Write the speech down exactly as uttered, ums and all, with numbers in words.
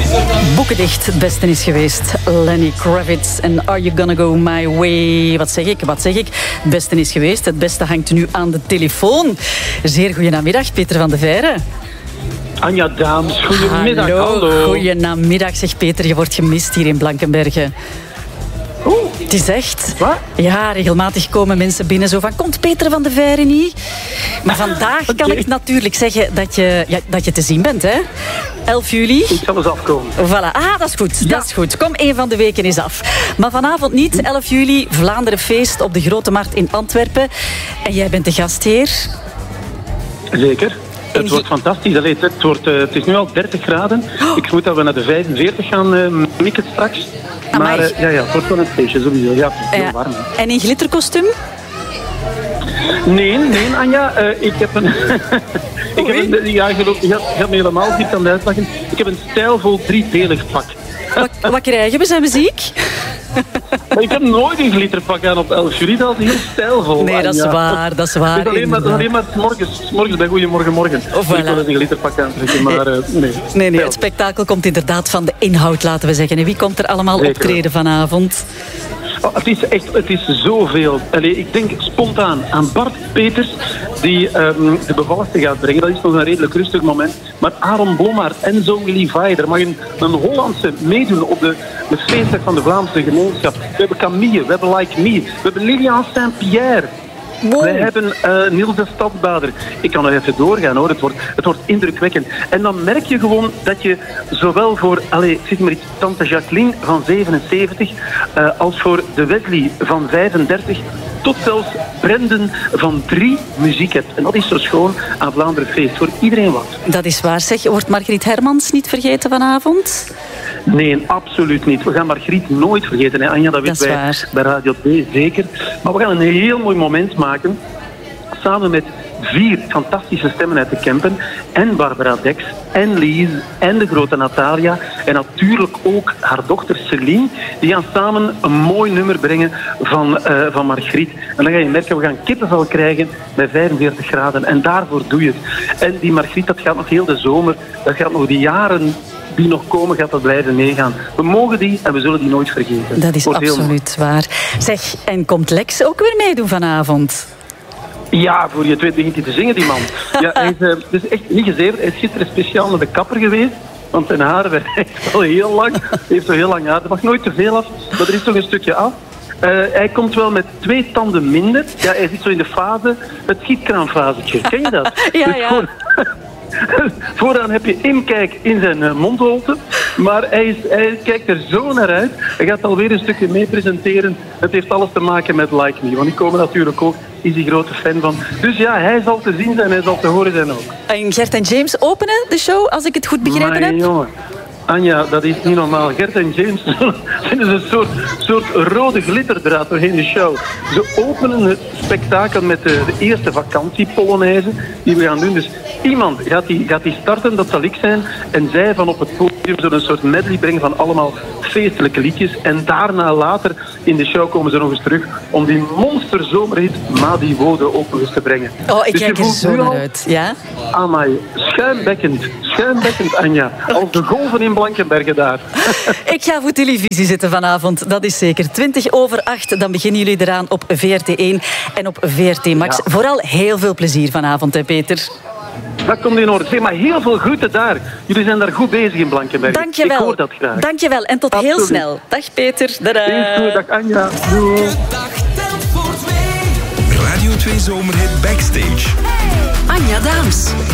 Boekendicht, het beste is geweest. Lenny Kravitz en Are You Gonna Go My Way? Wat zeg ik, wat zeg ik? Het beste is geweest, het beste hangt nu aan de telefoon. Zeer goedenamiddag, Peter van de Veire. Anja Daams, goedemiddag. Hallo, hallo. Goedenamiddag, zeg Peter. Je wordt gemist hier in Blankenberge. Oeh. Het is echt... Wat? Ja, regelmatig komen mensen binnen zo van... Komt Peter van de Veire niet? Maar vandaag okay. kan ik natuurlijk zeggen dat je, ja, dat je te zien bent, hè? elf juli. Ik zal eens afkomen. Voilà. Ah, dat is goed. Ja. Dat is goed. Kom, één van de weken is af. Maar vanavond niet. elf juli, Vlaanderenfeest op de Grote Markt in Antwerpen. En jij bent de gastheer. Zeker. Het wordt fantastisch. Allee, het, wordt, uh, het is nu al dertig graden. Oh. Ik vermoed dat we naar de vijfenveertig gaan uh, mikken straks. Amai. Maar uh, ja, ja, het wordt wel een feestje sowieso. Ja, het is heel warm. Hè. En in glitterkostuum? Nee, nee, Anja. Uh, ik heb een... ik heb een ja, je gaat me helemaal niet aan de uitlachen. Ik heb een stijlvol driedelig pak. Wat, wat krijgen we? Zijn we ziek? Maar ik heb nooit een glitterpak aan op elf juli. Dat is heel stijlvol. Nee, dat is Anja. waar. Dat is waar. Het is alleen maar, alleen maar 's morgens, 's morgens bij Goeiemorgen Morgen. Oh, voilà. Ik wil eens een glitterpak aantrekken, maar uh, nee. Nee, nee, het spektakel komt inderdaad van de inhoud, laten we zeggen. En wie komt er allemaal Zeker. optreden vanavond? Oh, het is echt, het is zoveel. Allee, ik denk spontaan aan Bart Peters, die um, de bevalligste gaat brengen. Dat is nog een redelijk rustig moment. Maar Aaron Blommaert en Zo Levi, er mag een, een Hollandse meedoen op de, de feestdag van de Vlaamse gemeenschap. We hebben Camille, we hebben Like Me, we hebben Lilian Saint-Pierre. Wow. We hebben uh, Niels de Stadsbader. Ik kan nog even doorgaan hoor, het wordt, het wordt indrukwekkend. En dan merk je gewoon dat je zowel voor, allez, zeg maar iets, tante Jacqueline van zevenenzeventig, uh, als voor de Wesley van vijfendertig, tot zelfs Brendan van drie muziek hebt. En dat is zo schoon aan Vlaanderen Feest. Voor iedereen wat. Dat is waar. Zeg, wordt Margriet Hermans niet vergeten vanavond? Nee, absoluut niet. We gaan Margriet nooit vergeten. Hè, Anja, dat weten wij waar. bij Radio twee zeker. Maar we gaan een heel mooi moment maken. Samen met vier fantastische stemmen uit de Kempen. En Barbara Dex. En Lies. En de grote Natalia. En natuurlijk ook haar dochter Celine. Die gaan samen een mooi nummer brengen van, uh, van Margriet. En dan ga je merken, we gaan kippenvel krijgen bij vijfenveertig graden. En daarvoor doe je het. En die Margriet, dat gaat nog heel de zomer. Dat gaat nog die jaren die nog komen, gaat dat blijven meegaan. We mogen die en we zullen die nooit vergeten. Dat is Wordt absoluut waar. Zeg, en komt Lex ook weer meedoen vanavond? Ja, voor je het weet begint hij te zingen, die man. Ja, hij is, uh, het is echt niet gezeverd. Hij is gisteren speciaal naar de kapper geweest. Want zijn haar werd echt al heel lang. Hij heeft zo heel lang haar. Er mag nooit te veel af, maar er is toch een stukje af. Uh, hij komt wel met twee tanden minder. Ja, hij zit zo in de fase, het gietkraanfasetje. Ken je dat? Ja, dus ja. Voor, vooraan heb je inkijk in zijn uh, mondholte. Maar hij, is, hij kijkt er zo naar uit. Hij gaat alweer een stukje mee presenteren. Het heeft alles te maken met Like Me. Want die komen natuurlijk ook, is hij grote fan van. Dus ja, hij zal te zien zijn, hij zal te horen zijn ook. En Gert en James openen de show, als ik het goed begrepen maar, heb? Jongen. Anja, dat is niet normaal. Gert en James zijn dus een soort, soort rode glitterdraad doorheen de show. Ze openen het spektakel met de, de eerste vakantiepolonaise die we gaan doen. Dus iemand gaat die, gaat die starten, dat zal ik zijn. En zij van op het podium zullen een soort medley brengen van allemaal feestelijke liedjes. En daarna later in de show komen ze nog eens terug om die monsterzomerhit Madi Wode ook nog eens te brengen. Oh, ik dus kijk er zo naar uit. Ja? Amai, schuimbekkend, schuimbekkend Anja. Als de golven in Blankenbergen daar. Ik ga voor televisie zitten vanavond, dat is zeker. twintig over acht, dan beginnen jullie eraan op V R T één en op V R T Max. Ja. Vooral heel veel plezier vanavond, hè Peter. Dat komt in orde. Zeg maar heel veel groeten daar. Jullie zijn daar goed bezig in Blankenbergen. Dankjewel. Ik hoor dat graag. Dankjewel en tot Absoluut. heel snel. Dag Peter. Dadah. Dag Anja. Doei. Radio twee Zomerhit Backstage. Anja Daams.